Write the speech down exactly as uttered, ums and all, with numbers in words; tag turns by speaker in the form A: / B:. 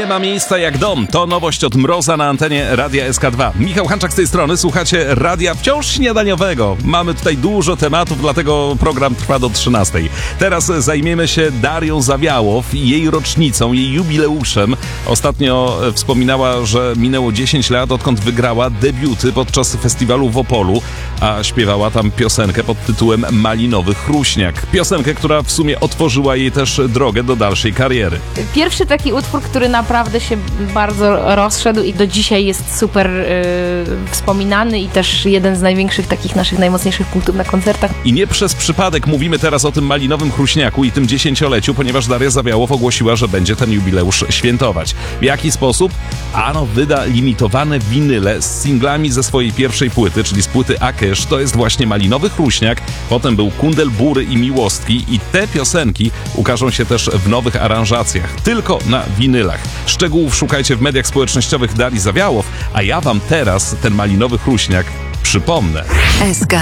A: ma miejsca jak dom. To nowość od Mroza na antenie Radia S K dwa. Michał Hanczak z tej strony, słuchacie radia wciąż śniadaniowego. Mamy tutaj dużo tematów, dlatego program trwa do trzynastej. Teraz zajmiemy się Darią Zawiałow i jej rocznicą, jej jubileuszem. Ostatnio wspominała, że minęło dziesięć lat, odkąd wygrała debiuty podczas festiwalu w Opolu, a śpiewała tam piosenkę pod tytułem Malinowy Chruśniak. Piosenkę, która w sumie otworzyła jej też drogę do dalszej kariery.
B: Pierwszy taki utwór, który naprawdę się bardzo rozszedł i do dzisiaj jest super yy, wspominany i też jeden z największych takich naszych najmocniejszych punktów na koncertach.
A: I nie przez przypadek mówimy teraz o tym Malinowym Chruśniaku i tym dziesięcioleciu, ponieważ Daria Zawiałow ogłosiła, że będzie ten jubileusz świętować. W jaki sposób? Ano, wyda limitowane winyle z singlami ze swojej pierwszej płyty, czyli z płyty Akysz. To jest właśnie Malinowy Chruśniak, potem był Kundel Bury i Miłostki i te piosenki ukażą się też w nowych aranżacjach, tylko na winylach. Szczegółów szukajcie w mediach społecznościowych Darii Zawiałow, a ja wam teraz ten Malinowy Chruśniak przypomnę.
C: S K